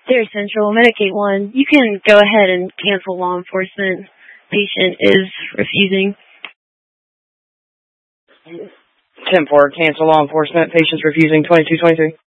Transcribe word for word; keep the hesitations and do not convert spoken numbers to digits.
Dairy Central, Medicaid one. You can go ahead and cancel law enforcement. Patient is refusing. ten four, cancel law enforcement. Patient's refusing twenty-two twenty-three.